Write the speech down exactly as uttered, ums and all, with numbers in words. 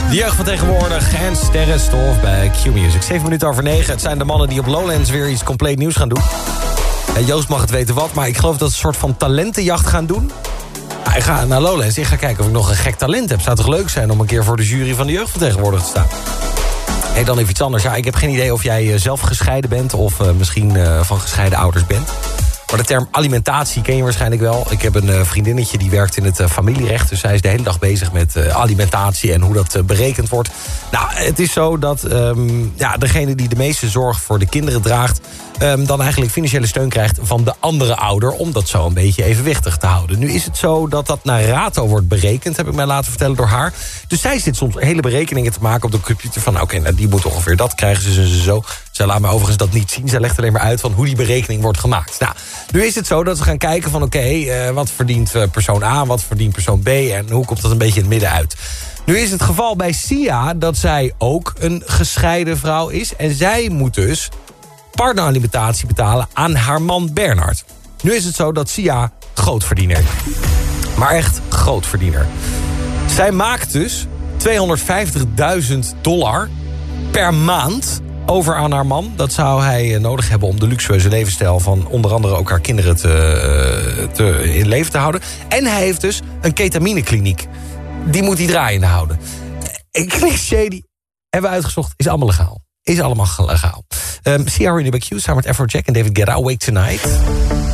De jeugd van tegenwoordig en Sterrenstof bij Q-Music. Zeven minuten over negen. Het zijn de mannen die op Lowlands weer iets compleet nieuws gaan doen. Uh, Joost mag het weten wat, maar ik geloof dat ze een soort van talentenjacht gaan doen. Nou, ik ga naar Lowlands, ik ga kijken of ik nog een gek talent heb. Zou toch leuk zijn om een keer voor de jury van de jeugd van tegenwoordig te staan. Hey, dan even iets anders. Ja, ik heb geen idee of jij zelf gescheiden bent of uh, misschien uh, van gescheiden ouders bent. Maar de term alimentatie ken je waarschijnlijk wel. Ik heb een uh, vriendinnetje die werkt in het uh, familierecht. Dus zij is de hele dag bezig met uh, alimentatie en hoe dat uh, berekend wordt. Nou, het is zo dat um, ja, degene die de meeste zorg voor de kinderen draagt... Um, dan eigenlijk financiële steun krijgt van de andere ouder... om dat zo een beetje evenwichtig te houden. Nu is het zo dat dat naar rato wordt berekend... heb ik mij laten vertellen door haar. Dus zij zit soms hele berekeningen te maken op de computer... van oké, okay, nou, die moet ongeveer dat krijgen ze, ze, ze zo. Zij laat me overigens dat niet zien. Zij legt alleen maar uit van hoe die berekening wordt gemaakt. Nou, nu is het zo dat we gaan kijken van oké, okay, uh, wat verdient persoon A... wat verdient persoon B en hoe komt dat een beetje in het midden uit. Nu is het geval bij Sia dat zij ook een gescheiden vrouw is... en zij moet dus partneralimentatie betalen aan haar man Bernard. Nu is het zo dat Sia grootverdiener is. Maar echt grootverdiener. Zij maakt dus tweehonderdvijftigduizend dollar per maand over aan haar man. Dat zou hij nodig hebben om de luxueuze levensstijl van onder andere ook haar kinderen te, te, in leven te houden. En hij heeft dus een ketaminekliniek. Die moet hij draaiende houden. Een cliché die hebben we uitgezocht, is allemaal legaal. Is allemaal legaal. Um, C R in de B Q samen met Afrojack en David Guetta, Awake Tonight.